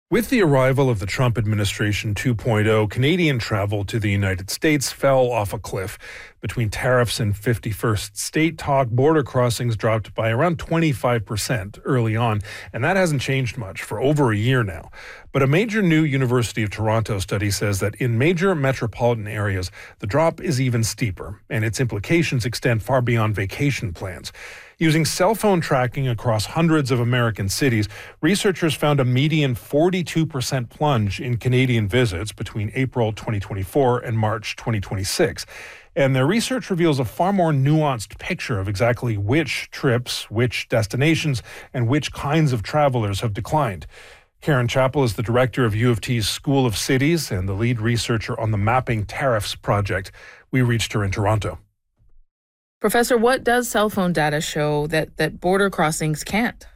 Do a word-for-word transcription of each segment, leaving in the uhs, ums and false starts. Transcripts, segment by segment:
With the arrival of the Trump administration two point oh, Canadian travel to the United States fell off a cliff. Between tariffs and fifty-first state talk, border crossings dropped by around twenty-five percent early on, and that hasn't changed much for over a year now. But a major new University of Toronto study says that in major metropolitan areas, the drop is even steeper, and its implications extend far beyond vacation plans. Using cell phone tracking across hundreds of American cities, researchers found a median forty-two percent plunge in Canadian visits between April twenty twenty-four and March twenty twenty-six. And their research reveals a far more nuanced picture of exactly which trips, which destinations, and which kinds of travelers have declined. Karen Chappell is the director of U of T's School of Cities and the lead researcher on the Mapping Tariffs project. We reached her in Toronto. Professor, what does cell phone data show that, that border crossings can't?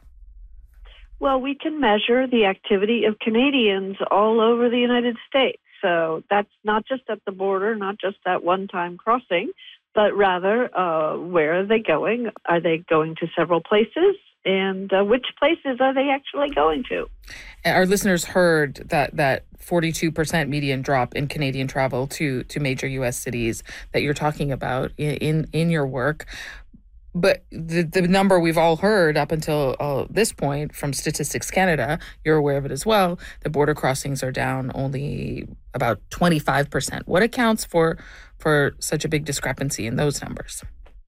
Well, we can measure the activity of Canadians all over the United States. So that's not just at the border, not just that one-time crossing, but rather uh, where are they going? Are they going to several places? And uh, which places are they actually going to? Our listeners heard that that forty-two percent median drop in Canadian travel to to major U S cities that you're talking about in in, in your work. But the, the number we've all heard up until uh, this point from Statistics Canada, you're aware of it as well, the border crossings are down only about twenty-five percent. What accounts for for such a big discrepancy in those numbers?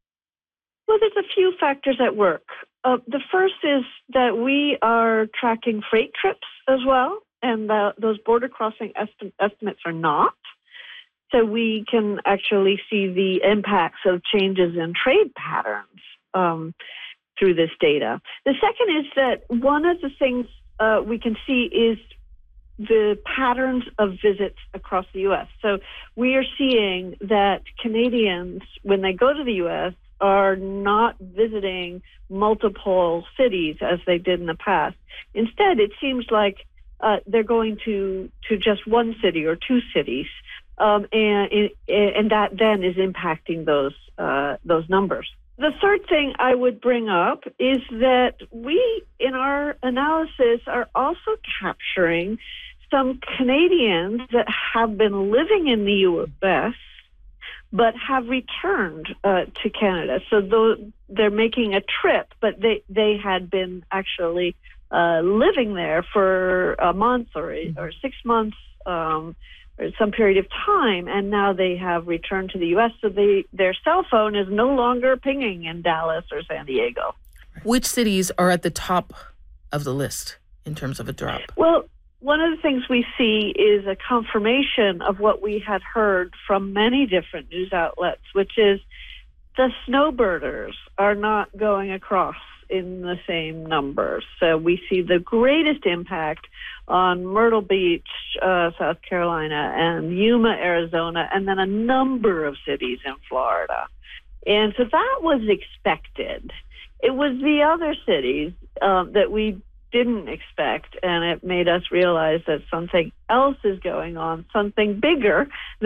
Well, there's a few factors at work. Uh, the first is that we are tracking freight trips as well, and uh, those border crossing esti- estimates are not. So we can actually see the impacts of changes in trade patterns um, through this data. The second is that one of the things uh, we can see is the patterns of visits across the U S. So we are seeing that Canadians, when they go to the U S, are not visiting multiple cities as they did in the past. Instead, it seems like uh, they're going to, to just one city or two cities, um, and, and that then is impacting those uh, those numbers. The third thing I would bring up is that we, in our analysis, are also capturing some Canadians that have been living in the U S but have returned uh, to Canada. So though they're making a trip, but they, they had been actually uh, living there for a month or, or six months um, or some period of time, and now they have returned to the U S, so they, their cell phone is no longer pinging in Dallas or San Diego. Which cities are at the top of the list in terms of a drop? Well, one of the things we see is a confirmation of what we had heard from many different news outlets, which is the snowbirders are not going across in the same numbers. So we see the greatest impact on Myrtle Beach, uh, South Carolina, and Yuma, Arizona, and then a number of cities in Florida. And so that was expected. It was the other cities uh, that we didn't expect, and it made us realize that something else is going on, something bigger